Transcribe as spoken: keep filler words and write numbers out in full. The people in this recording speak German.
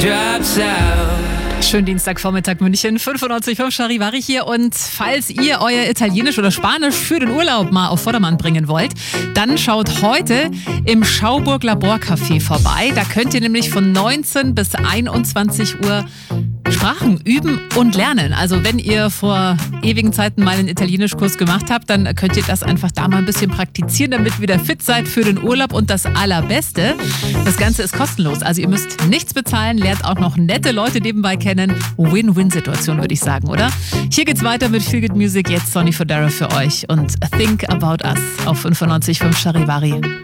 drops out. Schönen Dienstagvormittag München, fünfundneunzig Komma fünf Charivari hier. Und falls ihr euer Italienisch oder Spanisch für den Urlaub mal auf Vordermann bringen wollt, dann schaut heute im Schauburg Laborcafé vorbei. Da könnt ihr nämlich von neunzehn bis einundzwanzig Uhr Sprachen üben und lernen. Also wenn ihr vor ewigen Zeiten mal einen Italienischkurs gemacht habt, dann könnt ihr das einfach da mal ein bisschen praktizieren, damit ihr wieder fit seid für den Urlaub. Und das Allerbeste, das Ganze ist kostenlos. Also ihr müsst nichts bezahlen, lernt auch noch nette Leute nebenbei kennen. Win-Win-Situation, würde ich sagen, oder? Hier geht's weiter mit Feel Good Music. Jetzt Sonny Fodera für euch und Think About Us auf fünfundneunzig Komma fünf Charivari.